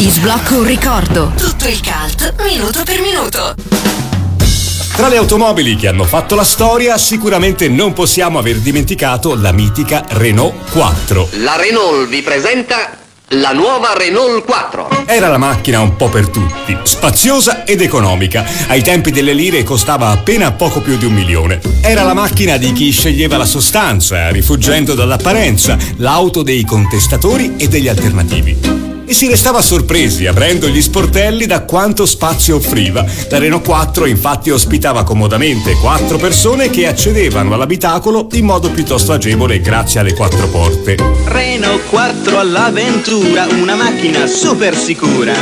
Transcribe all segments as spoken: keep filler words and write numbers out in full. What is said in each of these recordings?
Ti sblocco un ricordo. Tutto il cult, minuto per minuto. Tra le automobili che hanno fatto la storia, sicuramente non possiamo aver dimenticato la mitica Renault quattro. La Renault vi presenta la nuova Renault quattro. Era la macchina un po' per tutti, spaziosa ed economica. Ai tempi delle lire costava appena poco più di un milione. Era la macchina di chi sceglieva la sostanza, rifuggendo dall'apparenza, l'auto dei contestatori e degli alternativi. E si restava sorpresi, aprendo gli sportelli, da quanto spazio offriva. La Renault quattro infatti ospitava comodamente quattro persone che accedevano all'abitacolo in modo piuttosto agevole grazie alle quattro porte. Renault quattro all'avventura, una macchina super sicura.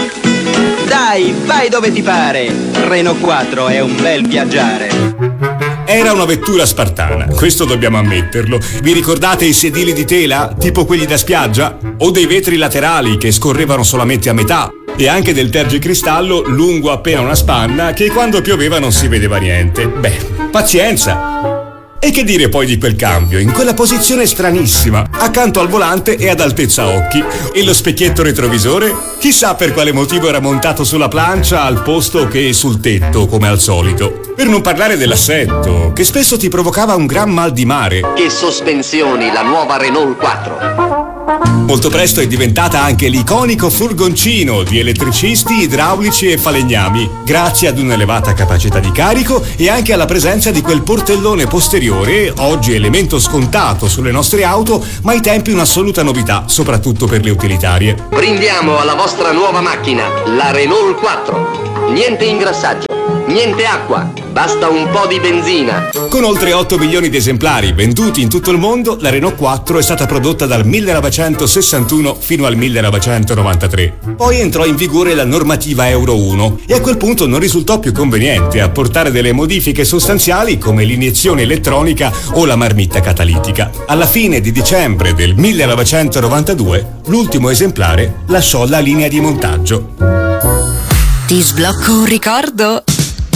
Dai, vai dove ti pare, Renault quattro è un bel viaggiare. Era una vettura spartana, questo dobbiamo ammetterlo. Vi ricordate i sedili di tela, tipo quelli da spiaggia? O dei vetri laterali che scorrevano solamente a metà? E anche del tergicristallo lungo appena una spanna che quando pioveva non si vedeva niente. Beh, pazienza! E che dire poi di quel cambio, in quella posizione stranissima, accanto al volante e ad altezza occhi? E lo specchietto retrovisore? Chissà per quale motivo era montato sulla plancia al posto che sul tetto, come al solito. Per non parlare dell'assetto, che spesso ti provocava un gran mal di mare. Che sospensioni la nuova Renault quattro. Molto presto è diventata anche l'iconico furgoncino di elettricisti, idraulici e falegnami, grazie ad un'elevata capacità di carico e anche alla presenza di quel portellone posteriore, oggi elemento scontato sulle nostre auto, ma ai tempi un'assoluta novità, soprattutto per le utilitarie. Brindiamo alla vostra nuova macchina, la Renault quattro. Niente ingrassaggio, niente acqua, basta un po' di benzina. Con oltre otto milioni di esemplari venduti in tutto il mondo, la Renault quattro è stata prodotta dal millenovecentosessantuno fino al millenovecentonovantatré. Poi entrò in vigore la normativa Euro uno e a quel punto non risultò più conveniente apportare delle modifiche sostanziali come l'iniezione elettronica o la marmitta catalitica. Alla fine di dicembre del millenovecentonovantadue, l'ultimo esemplare lasciò la linea di montaggio. Ti sblocco un ricordo.